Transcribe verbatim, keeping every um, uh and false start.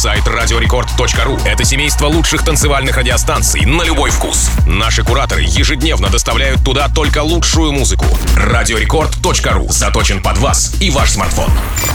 Сайт радио рекорд точка ру — это семейство лучших танцевальных радиостанций на любой вкус. Наши кураторы ежедневно доставляют туда только лучшую музыку. радио рекорд точка ру заточен под вас и ваш смартфон.